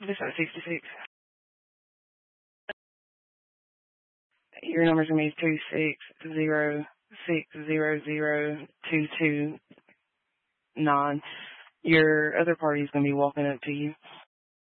This is 66. Your number's going to be 260600229. Your other party's going to be walking up to you.